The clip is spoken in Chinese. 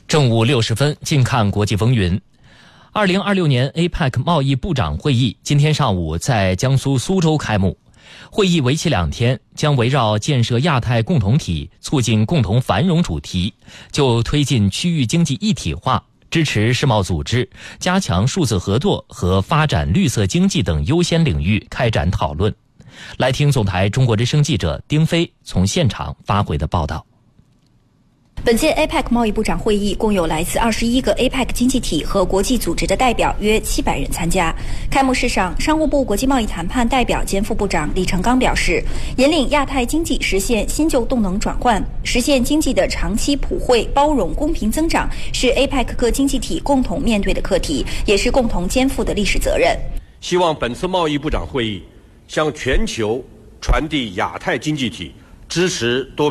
正午60分，近看国际风云。2026年 APEC 贸易部长会议今天上午在江苏苏州开幕。会议为期2天，将围绕建设亚太共同体、促进共同繁荣主题，就推进区域经济一体化、支持世贸组织、加强数字合作和发展绿色经济等优先领域开展讨论。来听总台中国之声记者丁飞从现场发回的报道。 本届 APEC 贸易部长会议共有来自21个 APEC 经济体和国际组织的代表约700人参加。开幕式上，商务部国际贸易谈判代表兼副部长李成刚表示，引领亚太经济实现新旧动能转换，实现经济的长期普惠、包容、公平增长，是 APEC 各经济体共同面对的课题，也是共同肩负的历史责任。 希望本次贸易部长会议向全球传递亚太经济体支持多